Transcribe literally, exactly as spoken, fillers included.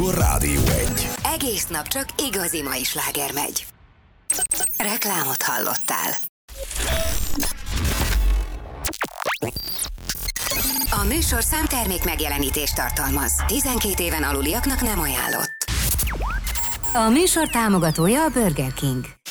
Akkor Rádió egy. Egész nap csak igazi mai sláger megy. Reklámot hallottál. A műsorszám termék megjelenítést tartalmaz. tizenkét éven aluliaknak nem ajánlott. A műsor támogatója a Burger King.